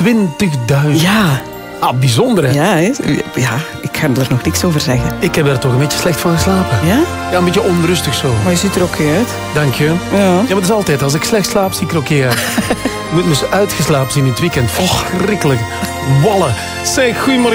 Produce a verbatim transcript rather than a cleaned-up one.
twintigduizend. Ja. Ah, bijzonder, hè? Ja, hè? Ja, ik ga er nog niks over zeggen. Ik heb er toch een beetje slecht van geslapen. Ja? Ja, een beetje onrustig zo. Maar je ziet er oké uit. Dank je. Ja. Ja, maar dat is altijd. Als ik slecht slaap, zie ik er oké uit. Ik moet me eens uitgeslapen zien in het weekend. Verschrikkelijk. Wallen. Zeg, goeiemorgen.